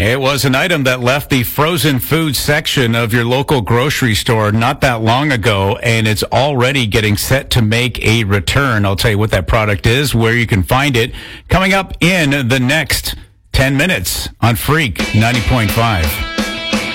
It was an item that left the frozen food section of your local grocery store not that long ago, and it's already getting set to make a return. I'll tell you what that product is, where you can find it, coming up in the next 10 minutes on Freak 90.5.